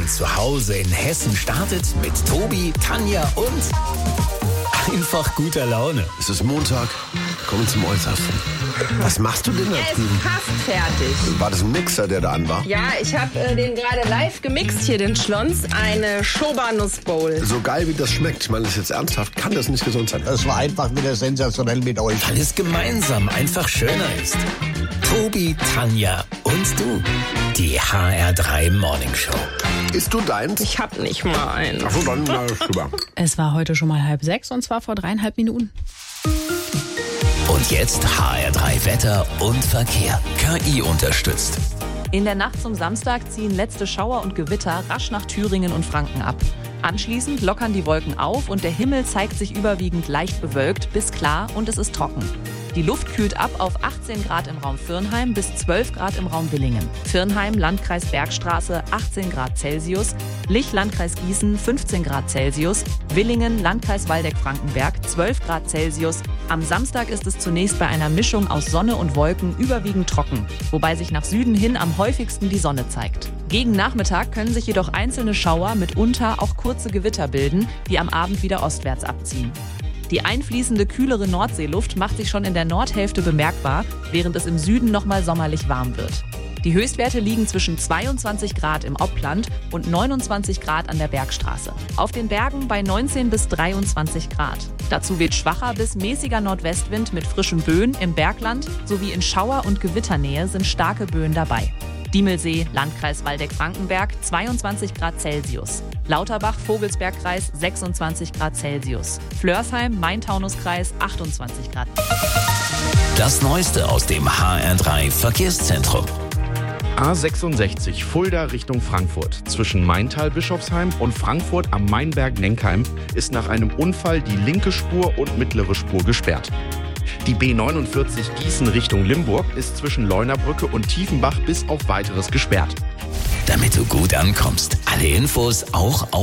Morgen zu Hause in Hessen startet mit Tobi, Tanja und einfach guter Laune. Es ist Montag, kommen zum Äußersten. Was machst du denn da Er ist drüben? fast fertig. War das ein Mixer, der da an war? Ja, ich habe den gerade live gemixt hier, den Schlons. Eine Schoba-Nuss-Bowl. So geil wie das schmeckt, ich meine das ist jetzt ernsthaft, kann das nicht gesund sein. Es war einfach wieder sensationell mit euch. Weil es gemeinsam einfach schöner ist. Tobi, Tanja und du. Die HR3 Morning Show. Isst du deins? Ich hab nicht mal einen. Achso, dann rüber. Es war heute schon mal 5:30 und zwar vor 3,5 Minuten. Und jetzt HR3 Wetter und Verkehr. KI unterstützt. In der Nacht zum Samstag ziehen letzte Schauer und Gewitter rasch nach Thüringen und Franken ab. Anschließend lockern die Wolken auf und der Himmel zeigt sich überwiegend leicht bewölkt bis klar und es ist trocken. Die Luft kühlt ab auf 18 Grad im Raum Virnheim bis 12 Grad im Raum Villingen. Virnheim, Landkreis Bergstraße, 18 Grad Celsius. Lich, Landkreis Gießen, 15 Grad Celsius. Villingen, Landkreis Waldeck-Frankenberg, 12 Grad Celsius. Am Samstag ist es zunächst bei einer Mischung aus Sonne und Wolken überwiegend trocken, wobei sich nach Süden hin am häufigsten die Sonne zeigt. Gegen Nachmittag können sich jedoch einzelne Schauer, mitunter auch kurze Gewitter bilden, die am Abend wieder ostwärts abziehen. Die einfließende, kühlere Nordseeluft macht sich schon in der Nordhälfte bemerkbar, während es im Süden nochmal sommerlich warm wird. Die Höchstwerte liegen zwischen 22 Grad im Oppland und 29 Grad an der Bergstraße. Auf den Bergen bei 19 bis 23 Grad. Dazu weht schwacher bis mäßiger Nordwestwind mit frischen Böen im Bergland sowie in Schauer- und Gewitternähe sind starke Böen dabei. Diemelsee, Landkreis Waldeck-Frankenberg, 22 Grad Celsius. Lauterbach, Vogelsbergkreis, 26 Grad Celsius. Flörsheim, Main-Taunus-Kreis, 28 Grad. Das Neueste aus dem HR3 Verkehrszentrum. A66 Fulda Richtung Frankfurt. Zwischen Maintal-Bischofsheim und Frankfurt am Mainberg-Nenkheim ist nach einem Unfall die linke Spur und mittlere Spur gesperrt. Die B49 Gießen Richtung Limburg ist zwischen Leunabrücke und Tiefenbach bis auf Weiteres gesperrt. Damit du gut ankommst. Alle Infos auch auf